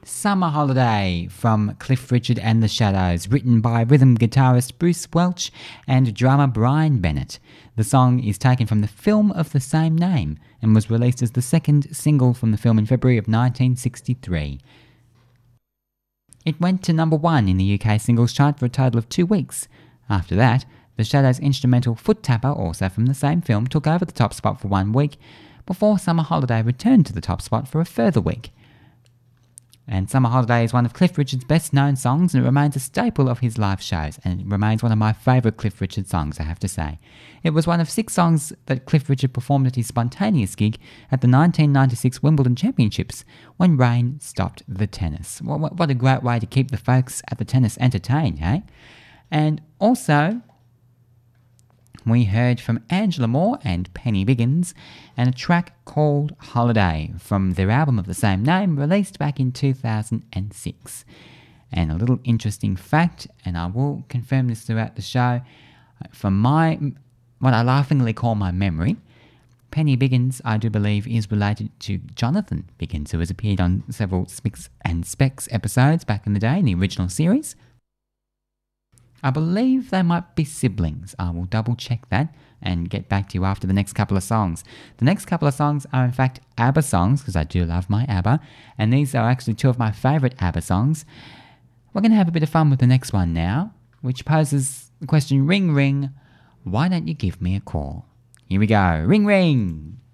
Summer Holiday from Cliff Richard and the Shadows, written by rhythm guitarist Bruce Welch and drummer Brian Bennett. The song is taken from the film of the same name and was released as the second single from the film in February of 1963. It went to number 1 in the UK singles chart for a total of 2 weeks. After that, the Shadows' instrumental Foot Tapper, also from the same film, took over the top spot for 1 week, before Summer Holiday returned to the top spot for a further week. And Summer Holiday is one of Cliff Richard's best known songs, and it remains a staple of his live shows, and it remains one of my favourite Cliff Richard songs, I have to say. It was one of 6 songs that Cliff Richard performed at his spontaneous gig at the 1996 Wimbledon Championships when rain stopped the tennis. What a great way to keep the folks at the tennis entertained, eh? And also, we heard from Angela Moore and Penny Biggins and a track called Holiday from their album of the same name, released back in 2006. And a little interesting fact, and I will confirm this throughout the show, from what I laughingly call my memory, Penny Biggins, I do believe, is related to Jonathan Biggins, who has appeared on several Spicks and Specks episodes back in the day in the original series. I believe they might be siblings. I will double check that and get back to you after the next couple of songs. The next couple of songs are in fact ABBA songs, because I do love my ABBA, and these are actually 2 of my favourite ABBA songs. We're going to have a bit of fun with the next one now, which poses the question, ring ring, why don't you give me a call? Here we go, ring ring!